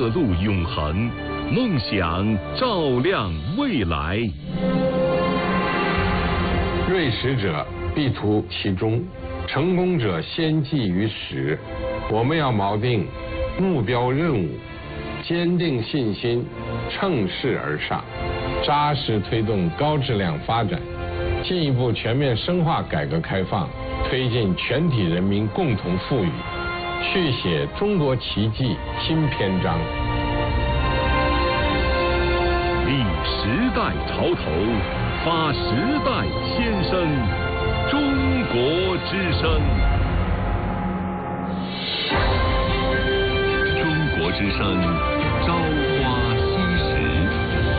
刻录永恒，梦想照亮未来。 锐识者必图其中，成功者先记于始。我们要锚定目标任务，坚定信心，乘势而上，扎实推动高质量发展，进一步全面深化改革开放，推进全体人民共同富裕，续写中国奇迹新篇章。 立时代潮头，发时代先声，中国之声。中国之声，朝花夕拾。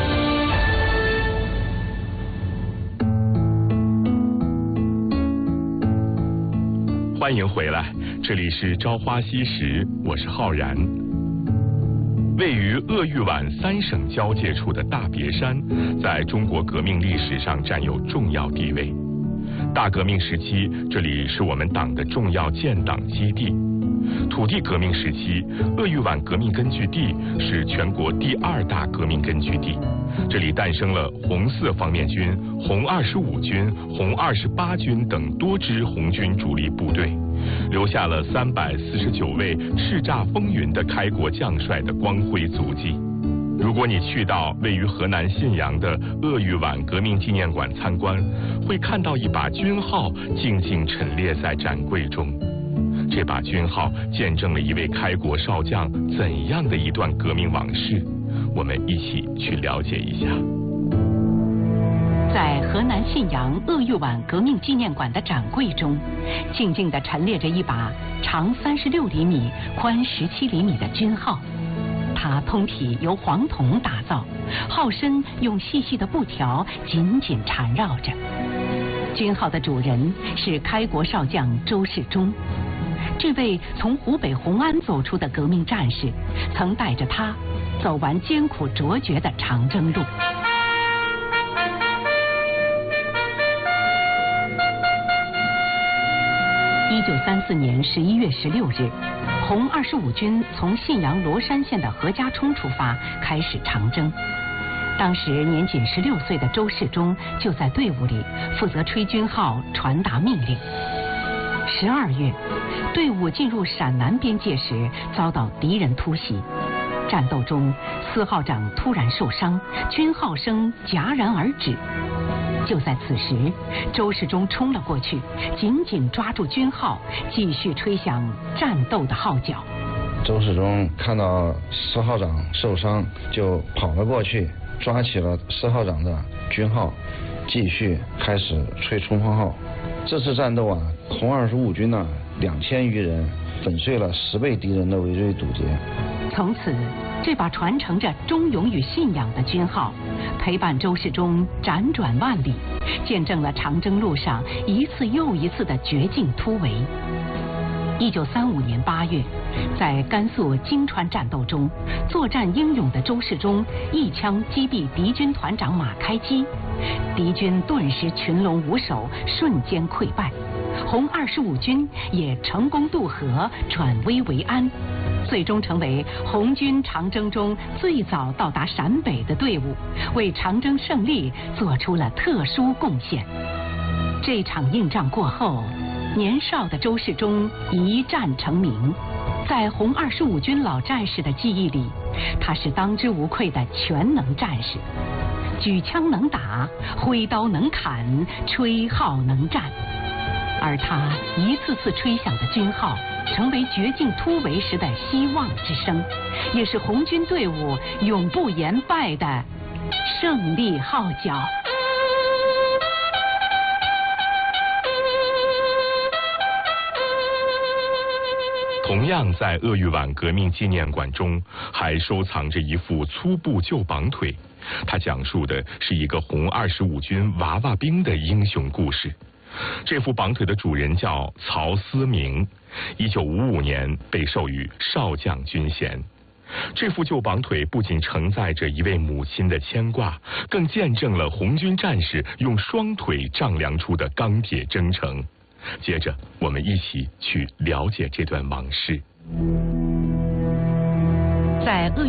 欢迎回来，这里是朝花夕拾，我是浩然。位于鄂豫皖3省交界处的大别山，在中国革命历史上占有重要地位。大革命时期，这里是我们党的重要建党基地。土地革命时期，鄂豫皖革命根据地是全国第2大革命根据地，这里诞生了红四方面军、红25军、红28军等多支红军主力部队，留下了349位叱咤风云的开国将帅的光辉足迹。如果你去到位于河南信阳的鄂豫皖革命纪念馆参观，会看到一把军号静静陈列在展柜中。这把军号见证了一位开国少将怎样的一段革命往事，我们一起去了解一下。 在河南信阳鄂豫皖革命纪念馆的展柜中，静静地陈列着一把长36厘米、宽17厘米的军号。它通体由黄铜打造，号身用细细的布条紧紧缠绕着。军号的主人是开国少将周世忠。这位从湖北红安走出的革命战士，曾带着他走完艰苦卓绝的长征路。1934年11月16日，红25军从信阳罗山县的何家冲出发，开始长征。当时年仅16岁的周世忠就在队伍里负责吹军号、传达命令。12月，队伍进入陕南边界时，遭到敌人突袭。战斗中，司号长突然受伤，军号声戛然而止。就在此时，周世忠冲了过去，紧紧抓住军号，继续吹响战斗的号角。 周世忠看到司号长受伤，就跑了过去，抓起了司号长的军号，继续开始吹冲锋号。这次战斗啊，红25军呢2000余人粉碎了10倍敌人的围追堵截。 从此，这把传承着忠勇与信仰的军号，陪伴周世忠辗转万里，见证了长征路上一次又一次的绝境突围。1935年8月，在甘肃金川战斗中，作战英勇的周世忠一枪击毙敌军团长马开基，敌军顿时群龙无首，瞬间溃败。红25军也成功渡河，转危为安，最终成为红军长征中最早到达陕北的队伍，为长征胜利做出了特殊贡献。这场硬仗过后，年少的周世忠一战成名，在红25军老战士的记忆里，他是当之无愧的全能战士，举枪能打，挥刀能砍，吹号能战。而他一次次吹响的军号，成为绝境突围时的希望之声，也是红军队伍永不言败的胜利号角。 同样在鄂豫皖革命纪念馆中，还收藏着一副粗布旧绑腿，它讲述的是一个红25军娃娃兵的英雄故事。这副绑腿的主人叫曹思明，1955年被授予少将军衔。这副旧绑腿不仅承载着一位母亲的牵挂，更见证了红军战士用双腿丈量出的钢铁征程。接着，我们一起去了解这段往事。 在